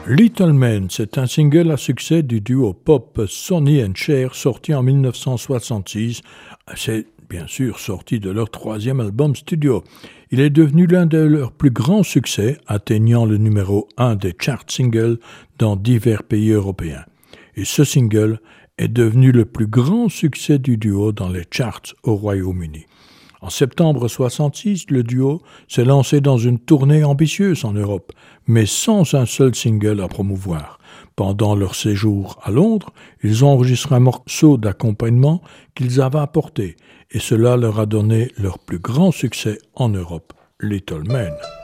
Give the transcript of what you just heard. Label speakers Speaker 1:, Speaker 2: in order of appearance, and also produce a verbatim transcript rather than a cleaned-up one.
Speaker 1: Little Man, c'est un single à succès du duo pop Sonny and Cher sorti en dix-neuf cent soixante-six. C'est bien sûr sorti de leur troisième album studio. Il est devenu l'un de leurs plus grands succès, atteignant le numéro un des charts singles dans divers pays européens. Et ce single est devenu le plus grand succès du duo dans les charts au Royaume-Uni. En septembre soixante-six, le duo s'est lancé dans une tournée ambitieuse en Europe, mais sans un seul single à promouvoir. Pendant leur séjour à Londres, ils ont enregistré un morceau d'accompagnement qu'ils avaient apporté, et cela leur a donné leur plus grand succès en Europe, Little Man.